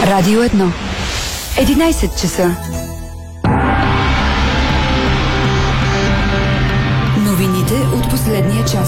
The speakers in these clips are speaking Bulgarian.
Радио 1. 11 часа. Новините от последния час.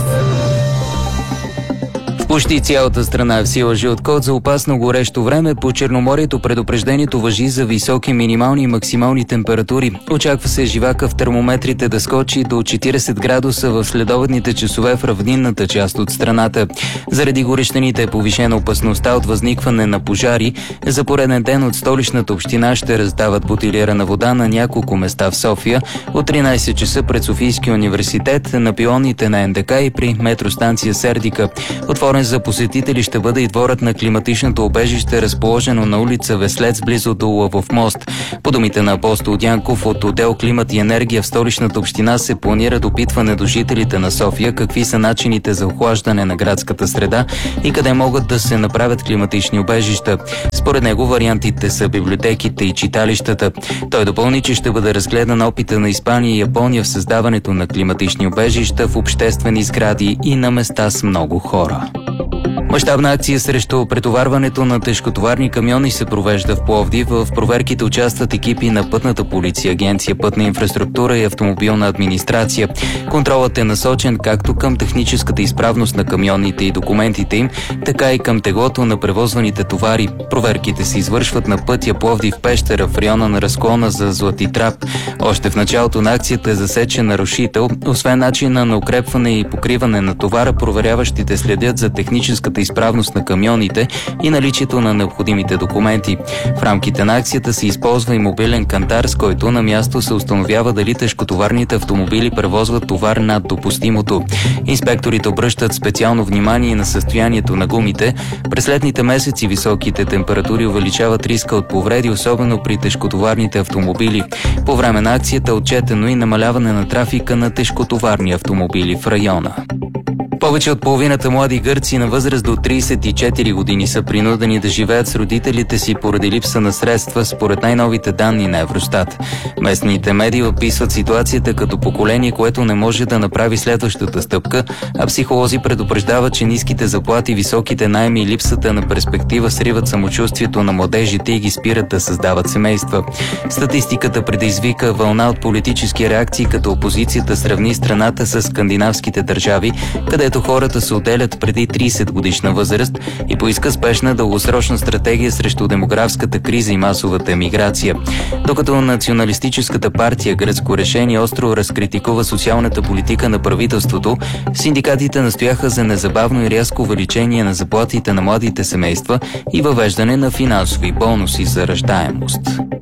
Почти цялата страна е в сила жълт код за опасно горещо време. По Черноморието предупреждението важи за високи минимални и максимални температури. Очаква се живака в термометрите да скочи до 40 градуса в следобедните часове в равнинната част от страната. Заради горещините е повишена опасността от възникване на пожари. За пореден ден от столичната община ще раздават бутилирана вода на няколко места в София. От 13 часа пред Софийския университет, на пилоните на НДК и при метростанция Сердика. Отворен за посетители ще бъде и дворът на климатичното убежище, разположено на улица Веслец, близо до Лъвов мост. По думите на Апостол Дянков от отдел Климат и енергия в столичната община се планира допитване до жителите на София какви са начините за охлаждане на градската среда и къде могат да се направят климатични убежища. Според него вариантите са библиотеките и читалищата. Той допълни, че ще бъде разгледан опита на Испания и Япония в създаването на климатични убежища в обществени сгради и на места с много хора. Мащабна акция срещу претоварването на тежкотоварни камиони се провежда в Пловдив. В проверките участват екипи на Пътната полиция, Агенция Пътна инфраструктура и Автомобилна администрация. Контролът е насочен както към техническата изправност на камионите и документите им, така и към теглото на превозваните товари. Проверките се извършват на пътя Пловдив-Пещера в района на разклона за Злати трап. Още в началото на акцията е засечен нарушител. Освен начина на укрепване и покриване на товара, проверяващите следят за техническата изправност на камионите и наличието на необходимите документи. В рамките на акцията се използва и мобилен кантар, с който на място се установява дали тежкотоварните автомобили превозват товар над допустимото. Инспекторите обръщат специално внимание на състоянието на гумите. През летните месеци високите температури увеличават риска от повреди, особено при тежкотоварните автомобили. По време на акцията е отчетено и намаляване на трафика на тежкотоварни автомобили в района. Повече от половината млади гърци на възраст до 34 години са принудени да живеят с родителите си поради липса на средства, според най-новите данни на Евростат. Местните медии описват ситуацията като поколение, което не може да направи следващата стъпка, а психолози предупреждават, че ниските заплати, високите наеми и липсата на перспектива сриват самочувствието на младежите и ги спират да създават семейства. Статистиката предизвика вълна от политически реакции, като опозицията сравни страната с скандинавските държави, където хората се отделят преди 30 годишна възраст и поиска спешна дългосрочна стратегия срещу демографската криза и масовата емиграция. Докато националистическата партия Гръцко решение остро разкритикува социалната политика на правителството, синдикатите настояха за незабавно и рязко увеличение на заплатите на младите семейства и въвеждане на финансови бонуси за раждаемост.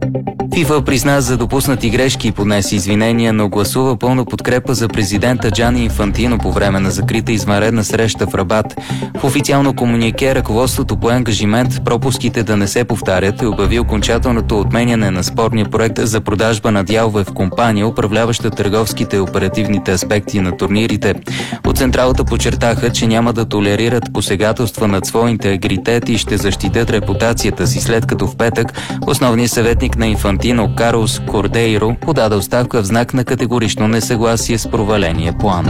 ФИФА призна за допуснати грешки и поднесе извинения, но гласува пълна подкрепа за президента Джани Инфантино по време на закрита извънредна среща в Рабат. В официално комунике ръководството по ангажимент пропуските да не се повтарят и обяви окончателното отменяне на спорния проект за продажба на дялове в компания, управляваща търговските и оперативните аспекти на турнирите. От централата подчертаха, че няма да толерират посегателства над своя интегритет и ще защитят репутацията си, след като в петък основният съветник на Инфантино Карлос Кордейро подаде оставка в знак на категорично несъгласие с проваления план.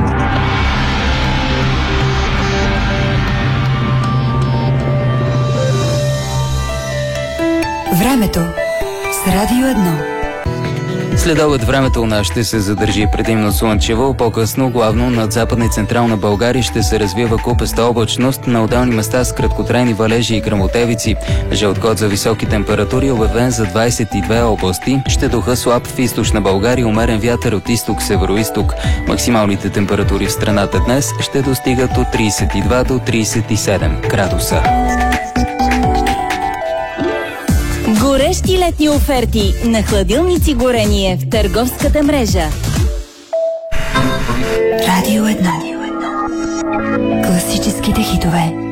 Времето с Радио 1. Следобед времето у нас ще се задържи предимно слънчево, по-късно главно над западна и централна България ще се развива купеста облачност, на отделни места с краткотрайни валежи и гръмотевици. Жълт код за високи температури обявен за 22 области. Ще духа слаб в източна България, умерен вятър от изток-североизток. Максималните температури в страната днес ще достигат от 32 до 37 градуса. Горещи летни оферти на хладилници горение в търговската мрежа. Радио 1. Класическите хитове.